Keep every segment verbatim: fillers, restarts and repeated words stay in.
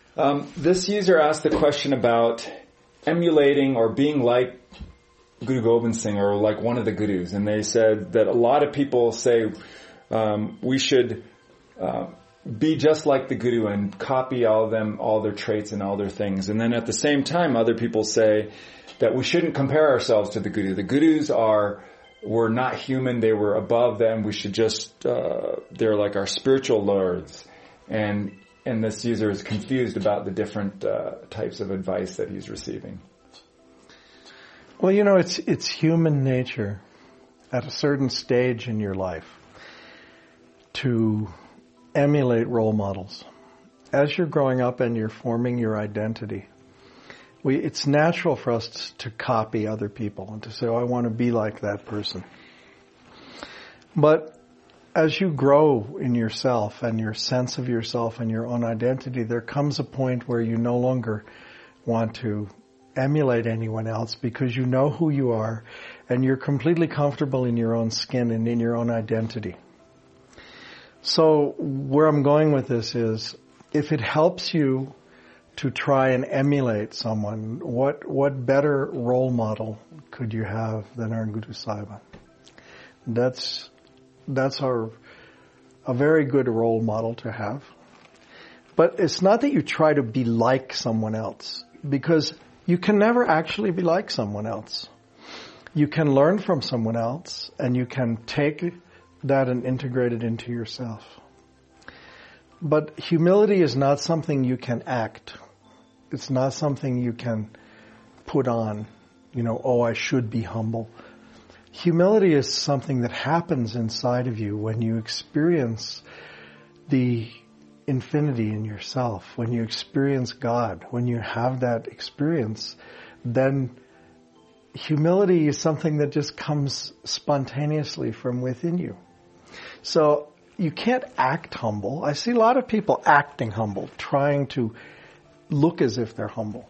Um, this user asked the question about emulating or being like Guru Gobind Singh or like one of the gurus, and they said that a lot of people say um, we should uh, be just like the guru and copy all of them, all their traits and all their things. And then at the same time, other people say that we shouldn't compare ourselves to the guru. The gurus are were not human; they were above them. We should just uh, they're like our spiritual lords. And and this user is confused about the different uh, types of advice that he's receiving. Well, you know, it's it's human nature at a certain stage in your life to emulate role models. As you're growing up and you're forming your identity, we, it's natural for us to copy other people and to say, oh, I want to be like that person. But as you grow in yourself and your sense of yourself and your own identity, there comes a point where you no longer want to emulate anyone else because you know who you are and you're completely comfortable in your own skin and in your own identity. So where I'm going with this is, if it helps you to try and emulate someone, what what better role model could you have than our Guru Sahib? That's that's our a very good role model to have. But it's not that you try to be like someone else, because you can never actually be like someone else. You can learn from someone else, and you can take that and integrate it into yourself. But humility is not something you can act. It's not something you can put on, you know, oh, I should be humble. Humility is something that happens inside of you when you experience the infinity in yourself. When you experience God, when you have that experience, then humility is something that just comes spontaneously from within you. So you can't act humble. I see a lot of people acting humble, trying to look as if they're humble.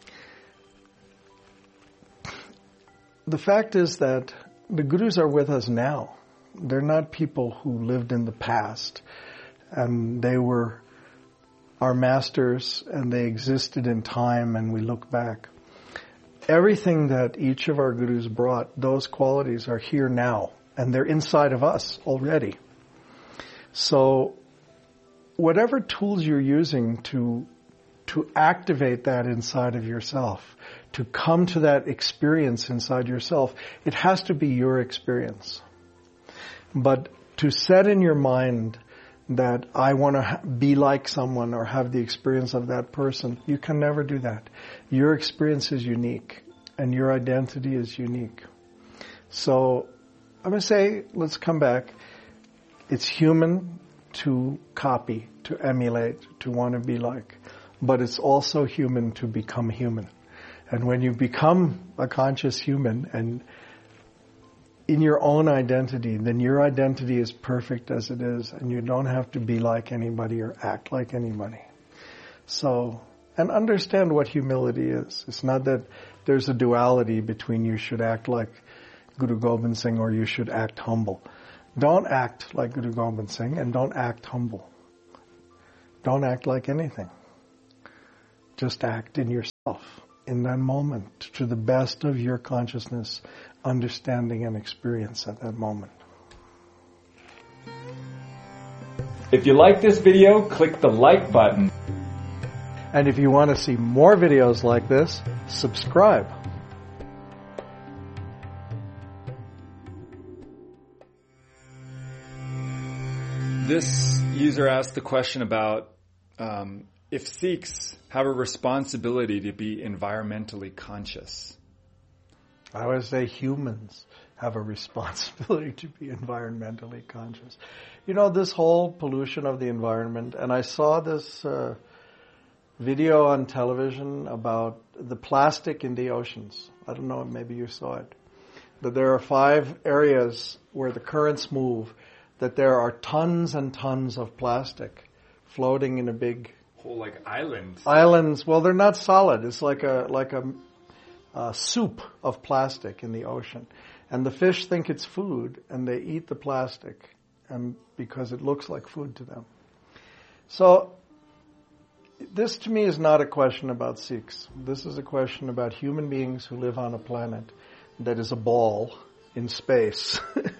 The fact is that the gurus are with us now. They're not people who lived in the past, and they were our masters, and they existed in time, and we look back. Everything that each of our gurus brought, those qualities are here now, and they're inside of us already. So whatever tools you're using to to activate that inside of yourself, to come to that experience inside yourself, it has to be your experience. But to set in your mind that I want to ha- be like someone or have the experience of that person, you can never do that. Your experience is unique, and your identity is unique. So I'm going to say, let's come back. It's human to copy, to emulate, to want to be like. But it's also human to become human. And when you become a conscious human and in your own identity, then your identity is perfect as it is, and you don't have to be like anybody or act like anybody. So, and understand what humility is. It's not that there's a duality between you should act like Guru Gobind Singh or you should act humble. Don't act like Guru Gobind Singh and don't act humble. Don't act like anything. Just act in yourself, in that moment, to the best of your consciousness, understanding and experience at that moment. If you like this video, click the like button. And if you want to see more videos like this, subscribe. This user asked the question about um, if Sikhs have a responsibility to be environmentally conscious. I would say humans have a responsibility to be environmentally conscious. You know, this whole pollution of the environment, and I saw this uh, video on television about the plastic in the oceans. I don't know, maybe you saw it. But there are five areas where the currents move, that there are tons and tons of plastic floating in a big whole like islands. Islands. Well, they're not solid. It's like a like a, a soup of plastic in the ocean, and the fish think it's food, and they eat the plastic, and because it looks like food to them. So this to me is not a question about Sikhs. This is a question about human beings who live on a planet that is a ball in space.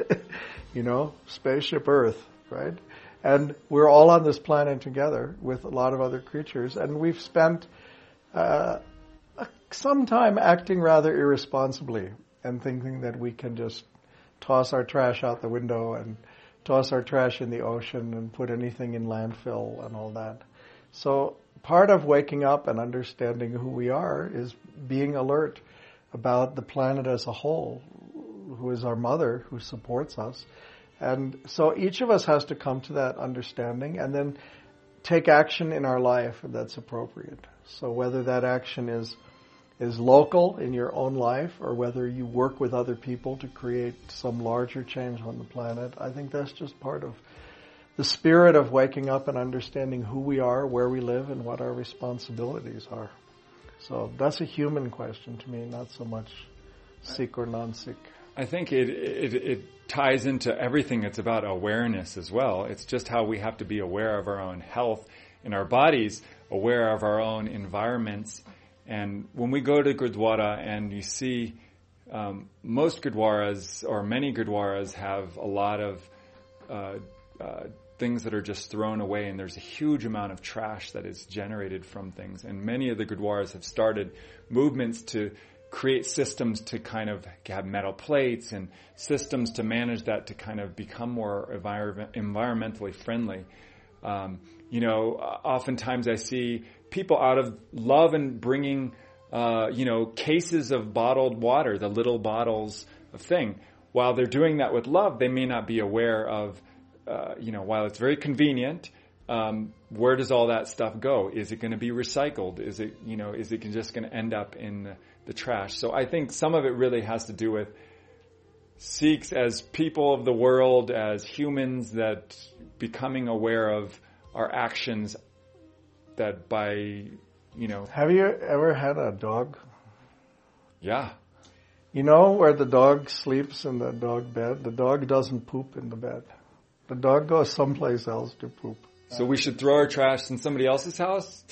You know, spaceship Earth, right? And we're all on this planet together with a lot of other creatures, and we've spent uh, some time acting rather irresponsibly and thinking that we can just toss our trash out the window and toss our trash in the ocean and put anything in landfill and all that. So part of waking up and understanding who we are is being alert about the planet as a whole, who is our mother, who supports us. And so each of us has to come to that understanding and then take action in our life that's appropriate. So whether that action is is local in your own life or whether you work with other people to create some larger change on the planet, I think that's just part of the spirit of waking up and understanding who we are, where we live, and what our responsibilities are. So that's a human question to me, not so much Sikh or non-Sikh. I think it, it it ties into everything. It's about awareness as well. It's just how we have to be aware of our own health in our bodies, aware of our own environments. And when we go to Gurdwara and you see um, most Gurdwaras or many Gurdwaras have a lot of uh, uh, things that are just thrown away, and there's a huge amount of trash that is generated from things. And many of the Gurdwaras have started movements to create systems to kind of have metal plates and systems to manage that to kind of become more envir- environmentally friendly. Um, you know, oftentimes I see people out of love and bringing, uh, you know, cases of bottled water, the little bottles of thing. While they're doing that with love, they may not be aware of, uh, you know, while it's very convenient, um, where does all that stuff go? Is it going to be recycled? Is it, you know, is it just going to end up in the, the trash? So I think some of it really has to do with Sikhs as people of the world, as humans, that becoming aware of our actions, that by, you know... Have you ever had a dog? Yeah. You know where the dog sleeps in the dog bed? The dog doesn't poop in the bed. The dog goes someplace else to poop. So we should throw our trash in somebody else's house?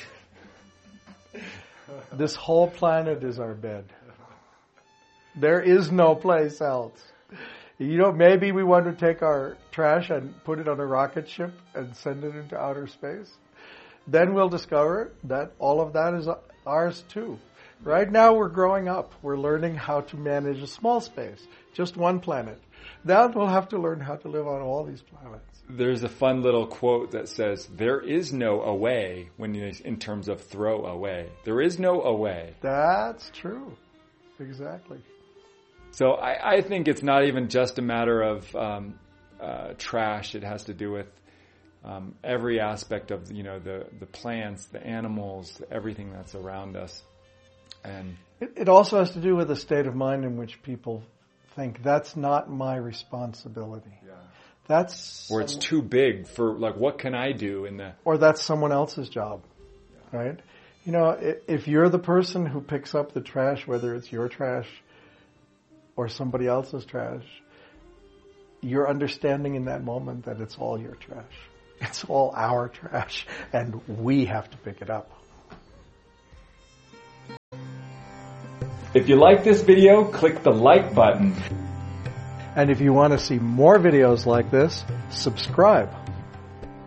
This whole planet is our bed. There is no place else. You know, maybe we want to take our trash and put it on a rocket ship and send it into outer space. Then we'll discover that all of that is ours too. Right now we're growing up. We're learning how to manage a small space, just one planet. Then we'll have to learn how to live on all these planets. There's a fun little quote that says, there is no away when you, in terms of throw away. There is no away. That's true. Exactly. So I, I think it's not even just a matter of um, uh, trash. It has to do with um, every aspect of, you know, the, the plants, the animals, everything that's around us. And it, it also has to do with the state of mind in which people think that's not my responsibility. Yeah. That's or it's too big for, like, what can I do in the... Or that's someone else's job, yeah. Right? You know, if you're the person who picks up the trash, whether it's your trash or somebody else's trash, you're understanding in that moment that it's all your trash. It's all our trash, and we have to pick it up. If you like this video, click the like button. And if you want to see more videos like this, subscribe.